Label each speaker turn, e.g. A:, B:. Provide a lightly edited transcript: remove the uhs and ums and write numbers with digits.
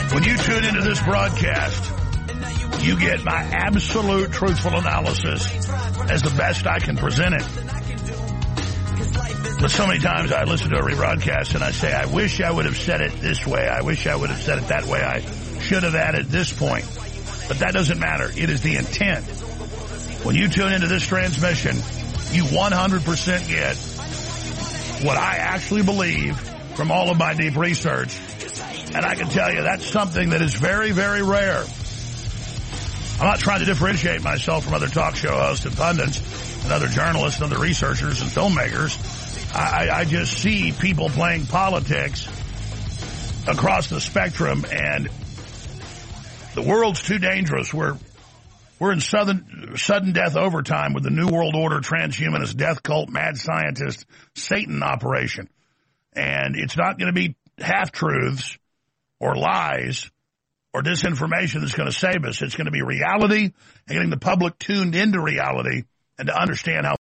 A: When you tune into this broadcast, you get my absolute truthful analysis as the best I can present it. But so many times I listen to a rebroadcast and I say, I wish I would have said it this way. I wish I would have said it that way. I should have added this point. But that doesn't matter. It is the intent. When you tune into this transmission, you 100% get what I actually believe from all of my deep research. And I can tell you that's something that is very, very rare. I'm not trying to differentiate myself from other talk show hosts and pundits and other journalists and other researchers and filmmakers. I just see people playing politics across the spectrum, and the world's too dangerous. We're in sudden death overtime with the New World Order, transhumanist, death cult, mad scientist, Satan operation. And it's not going to be half-truths or lies or disinformation that's going to save us. It's going to be reality and getting the public tuned into reality and to understand how